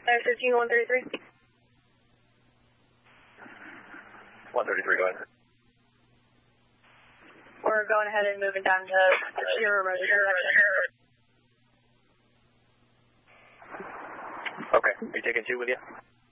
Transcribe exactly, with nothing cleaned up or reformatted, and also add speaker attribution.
Speaker 1: Uh, thirteen one thirty-three.
Speaker 2: one thirty-three, go ahead.
Speaker 1: We're going ahead and moving down to your remote direction.
Speaker 2: Okay, are you taking two with you?